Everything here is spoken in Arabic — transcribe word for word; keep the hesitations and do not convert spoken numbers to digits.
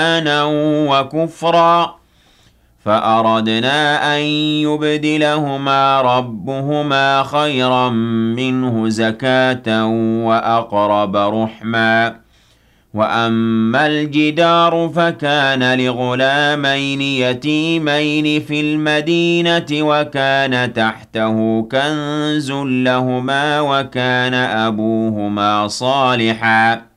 إيمانا وكفرا فأردنا أن يبدلهما ربهما خيرا منه زكاة وأقرب رحما وأما الجدار فكان لغلامين يتيمين في المدينة وكان تحته كنز لهما وكان أبوهما صالحا